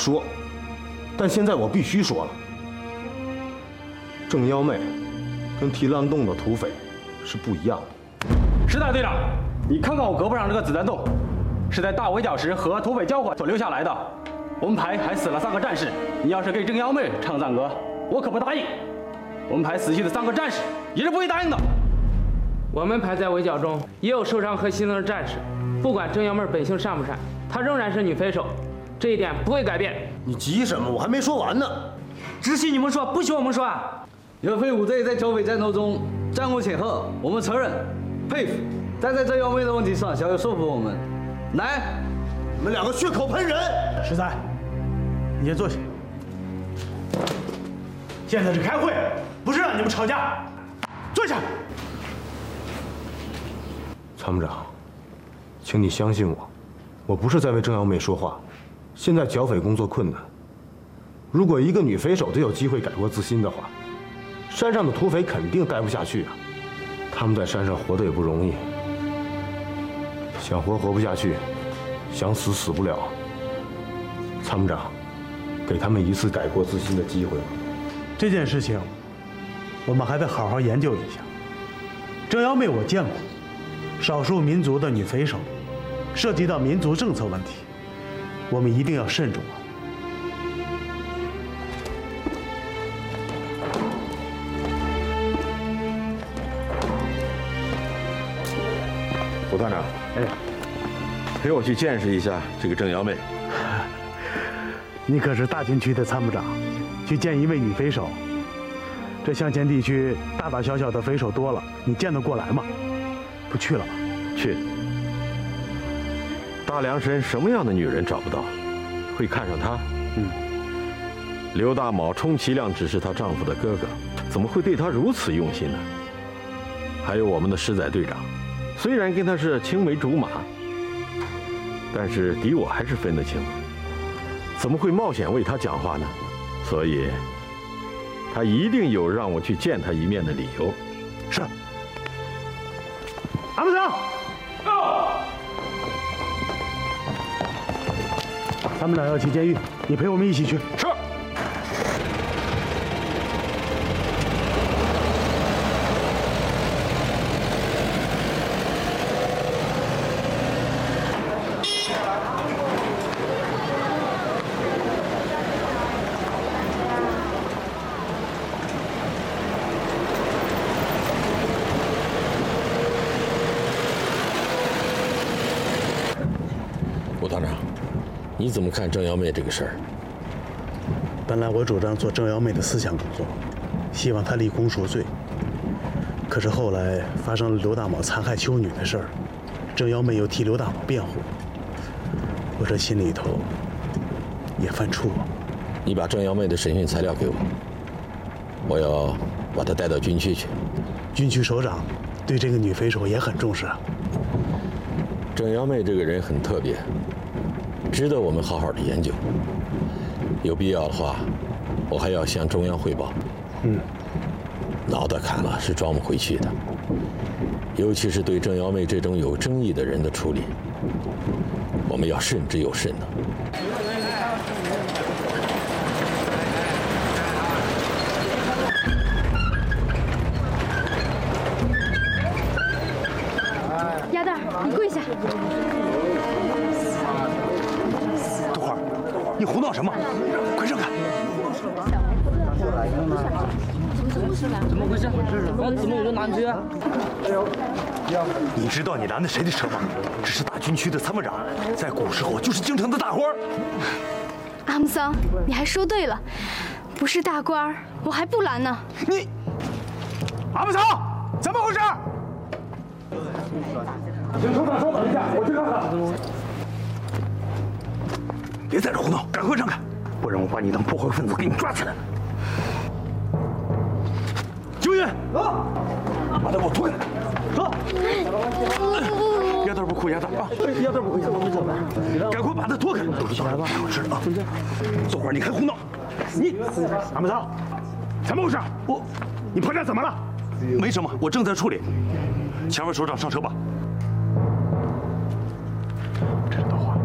说，但现在我必须说了。正妖妹跟提蓝洞的土匪是不一样的。 石大队长，你看看我胳膊上这个子弹洞，是在大围剿时和土匪交火所留下来的。我们排还死了3个战士，你要是给正妖妹唱赞歌，我可不答应。我们排死去的3个战士也是不会答应的。 我们排在围剿中也有受伤和牺牲的战士，不管正妖妹本性善不善，她仍然是女匪首，这一点不会改变。 你急什么？我还没说完呢。 只许你们说，不许我们说啊！ 有飞虎队在剿匪战斗中战无浅赫，我们承认、佩服，但在正妖妹的问题上想要说服我们，来， 你们2个血口喷人！ 实在，你先坐下。现在是开会，不是让你们吵架。坐下。 参谋长，请你相信我，我不是在为正妖妹说话。现在剿匪工作困难，如果一个女匪首都有机会改过自新的话，山上的土匪肯定待不下去啊！他们在山上活得也不容易，想活活不下去，想死死不了。参谋长，给他们一次改过自新的机会吧。 这件事情，我们还得好好研究一下。正妖妹我见过，少数民族的女匪首，涉及到民族政策问题，我们一定要慎重啊。 武团长，陪我去见识一下这个正妖妹。 你可是大军区的参谋长，去见一位女匪首，这向前地区大大小小的匪首多了，你见得过来吗？不去了吧？ 去。大凉山什么样的女人找不到，会看上她？刘大卯充其量只是她丈夫的哥哥，怎么会对她如此用心呢？还有我们的石仔队长。虽然跟他是青梅竹马，但是敌我还是分得清，怎么会冒险为他讲话呢？所以，他一定有让我去见他一面的理由。 是。参谋长，参谋长要去监狱，你陪我们一起去。 是。武团长，你怎么看正妖妹这个事儿？ 本来我主张做正妖妹的思想工作，希望她立功赎罪。可是后来发生了刘大卯残害修女的事儿，正妖妹又替刘大卯辩护，我这心里头也犯怵啊。 你把正妖妹的审讯材料给我，我要把她带到军区去。 军区首长对这个女匪首也很重视啊。 正妖妹这个人很特别，值得我们好好的研究。有必要的话，我还要向中央汇报。脑袋砍了是装不回去的，尤其是对正妖妹这种有争议的人的处理，我们要慎之又慎的。 鸭蛋，你跪下。 豆花，你胡闹什么？快让开！ 怎么回事？怎么有人拦车啊？ 你知道你拦的谁的车吗？这是大军区的参谋长，在古时候就是京城的大官。 阿姆桑，你还说对了，不是大官儿，我还不拦呢。 你，阿木桑，怎么回事？ 请首长稍等一下，我去看看。 别在这胡闹，赶快让开，不然我把你当破坏分子给你抓起来。救援！啊！把他给我脱开！走！鸭蛋不哭，鸭蛋啊！鸭蛋不哭，鸭蛋没事吧？赶快把他脱开！都是道理，我知道啊。这会儿你还胡闹？你阿木桑，怎么回事？你破绽怎么了？没什么，我正在处理。前面首长上车吧。这是豆花。